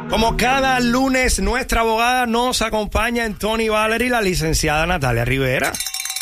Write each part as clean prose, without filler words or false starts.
Como cada lunes, nuestra abogada nos acompaña en Tony Valery, la licenciada Natalia Rivera.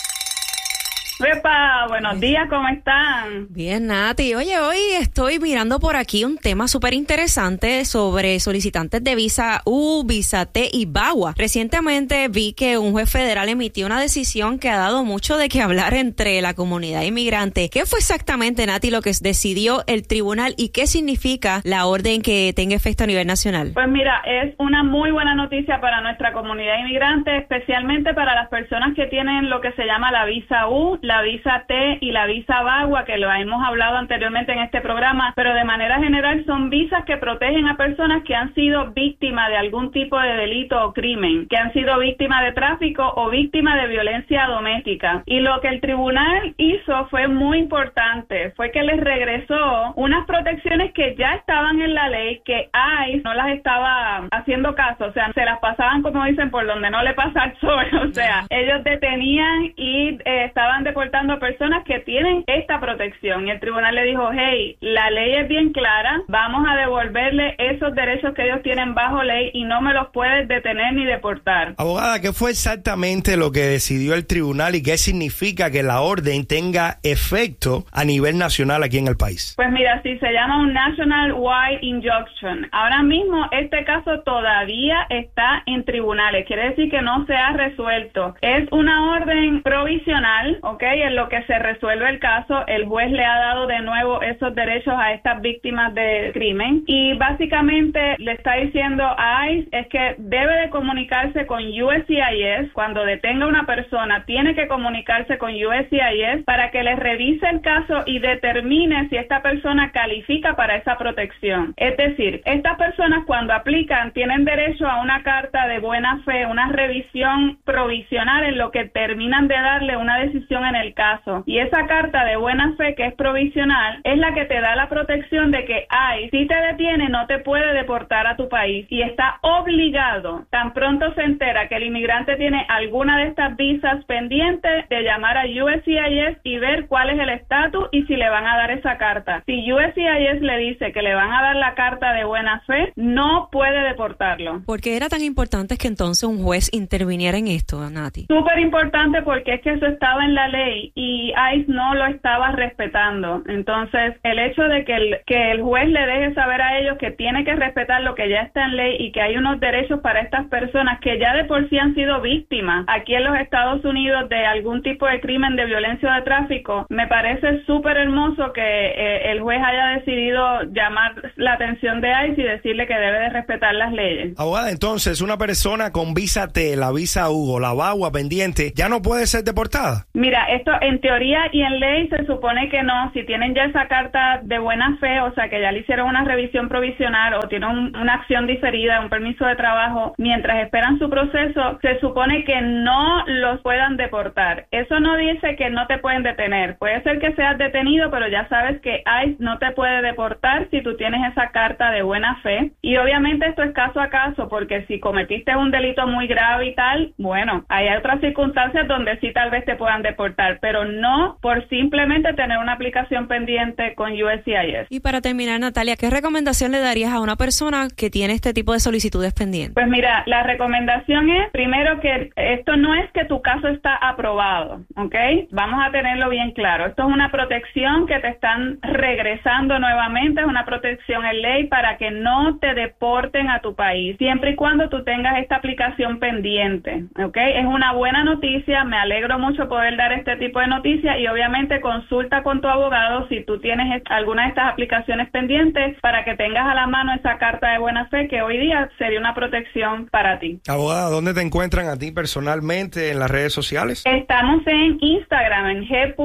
¡Epa! Buenos días, ¿cómo están? Bien, Nati. Oye, hoy estoy mirando por aquí un tema súper interesante sobre solicitantes de visa U, visa T y VAWA. Recientemente vi que un juez federal emitió una decisión que ha dado mucho de qué hablar entre la comunidad inmigrante. ¿Qué fue exactamente, Nati, lo que decidió el tribunal y qué significa la orden que tenga efecto a nivel nacional? Pues mira, es una muy buena noticia para nuestra comunidad inmigrante, especialmente para las personas que tienen lo que se llama la visa U, la visa T y la visa VAWA, que lo hemos hablado anteriormente en este programa, pero de manera general son visas que protegen a personas que han sido víctimas de algún tipo de delito o crimen, que han sido víctimas de tráfico o víctimas de violencia doméstica. Y lo que el tribunal hizo fue muy importante, fue que les regresó unas protecciones que ya estaban en la ley, que ICE no las estaba haciendo caso, o sea, se las pasaban, como dicen, por donde no le pasa el sol, o sea, ellos detenían y estaban deportando a personas que tienen esta protección, y el tribunal le dijo, hey, la ley es bien clara, vamos a devolverle esos derechos que ellos tienen bajo ley y no me los puedes detener ni deportar. Abogada, ¿qué fue exactamente lo que decidió el tribunal y qué significa que la orden tenga efecto a nivel nacional aquí en el país? Pues mira, sí, se llama un National Wide Injunction. Ahora mismo este caso todavía está en tribunales, quiere decir que no se ha resuelto. Es una orden provisional, ¿ok? En lo que se resuelve el caso, el juez le ha dado de nuevo esos derechos a estas víctimas de crimen y básicamente le está diciendo a ICE es que debe de comunicarse con USCIS. Cuando detenga a una persona, tiene que comunicarse con USCIS para que le revise el caso y determine si esta persona califica para esa protección. Es decir, estas personas cuando aplican tienen derecho a una carta de buena fe, una revisión provisional en lo que terminan de darle una decisión en el caso. Y esa carta de buena fe, que es provisional, es la que te da la protección de que si te detiene no te puede deportar a tu país y está obligado, tan pronto se entera que el inmigrante tiene alguna de estas visas pendientes, de llamar a USCIS y ver cuál es el estatus y si le van a dar esa carta. Si USCIS le dice que le van a dar la carta de buena fe, no puede deportarlo. ¿Por qué era tan importante que entonces un juez interviniera en esto, Nati? Súper importante porque es que eso estaba en la ley y ICE no lo estaba respetando. Entonces, el hecho de que el juez le deje saber a ellos que tiene que respetar lo que ya está en ley y que hay unos derechos para estas personas que ya de por sí han sido víctimas aquí en los Estados Unidos de algún tipo de crimen de violencia o de tráfico, me parece súper hermoso que el juez haya decidido llamar la atención de ICE y decirle que debe de respetar las leyes. Abogada, entonces, una persona con visa T, la visa U o la VAWA pendiente, ¿ya no puede ser deportada? Mira, esto en teoría y en ley se supone que no. Si tienen ya esa carta de buena fe, o sea que ya le hicieron una revisión provisional o tienen una acción diferida, un permiso de trabajo, mientras esperan su proceso, se supone que no los puedan deportar. Eso no dice que no te pueden detener. Puede ser que seas detenido, pero ya sabes que ICE no te puede deportar si tú tienes esa carta de buena fe. Y obviamente esto es caso a caso, porque si cometiste un delito muy grave y tal, bueno, hay otras circunstancias donde sí tal vez te puedan deportar, pero no por simplemente tener una aplicación pendiente con USCIS. Y para terminar, Natalia, ¿qué recomendación le darías a una persona que tiene este tipo de solicitudes pendientes? Pues mira, la recomendación es, primero, que esto no es que tu caso está aprobado, ¿ok? Vamos a tenerlo bien claro. Esto es una protección que te están regresando nuevamente, es una protección en ley para que no te deporten a tu país, siempre y cuando tú tengas esta aplicación pendiente, ¿ok? Es una buena noticia, me alegro mucho poder dar este tipo de noticias y obviamente consulta con tu abogado si tú tienes alguna de estas aplicaciones pendientes para que tengas a la mano esa carta de buena fe que hoy día sería una protección para ti. Abogada, ¿dónde te encuentran a ti personalmente en las redes sociales? Estamos en Instagram, en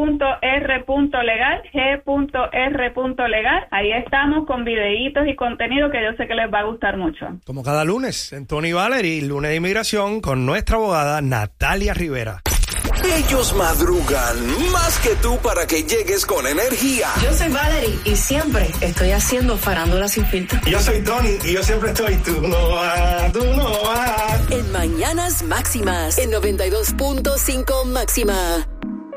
g.r.legal, g.r.legal. Ahí estamos con videitos y contenido que yo sé que les va a gustar mucho. Como cada lunes, en Tony Valery, lunes de inmigración, con nuestra abogada Natalia Rivera. Ellos madrugan más que tú para que llegues con energía. Yo soy Valery y siempre estoy haciendo farándula sin filtro. Yo soy Tony y yo siempre estoy tú no vas. En Mañanas Máximas, en 92.5 Máxima.